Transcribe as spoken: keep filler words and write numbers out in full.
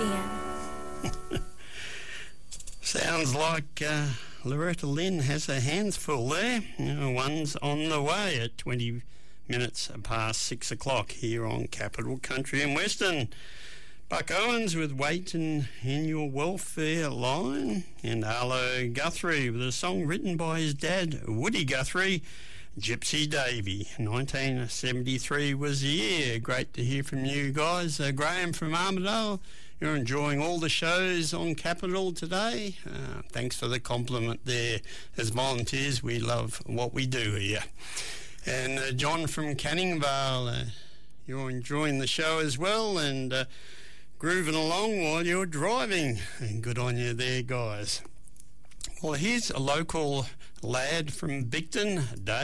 again. Sounds like uh, Loretta Lynn has her hands full there. You know, one's on the way at twenty minutes past six o'clock here on Capital Country and Western. Buck Owens with Waitin' in Your Welfare Line, and Arlo Guthrie with a song written by his dad, Woody Guthrie, Gypsy Davy. nineteen seventy-three was the year. Great to hear from you guys. Uh, Graham from Armidale, you're enjoying all the shows on Capital today. Uh, thanks for the compliment there. As volunteers, we love what we do here. And uh, John from Canning Vale, uh, you're enjoying the show as well, and uh, grooving along while you're driving. And good on you there, guys. Well, here's a local lad from Bicton, Dave.